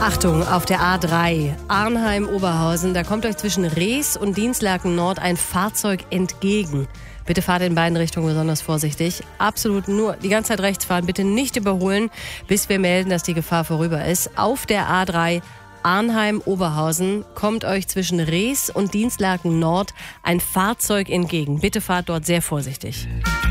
Achtung, auf der A3 Arnheim-Oberhausen, da kommt euch zwischen Rees und Dinslaken Nord ein Fahrzeug entgegen. Bitte fahrt in beiden Richtungen besonders vorsichtig. Absolut nur die ganze Zeit rechts fahren, bitte nicht überholen, bis wir melden, dass die Gefahr vorüber ist. Auf der A3 Arnheim-Oberhausen kommt euch zwischen Rees und Dinslaken Nord ein Fahrzeug entgegen. Bitte fahrt dort sehr vorsichtig.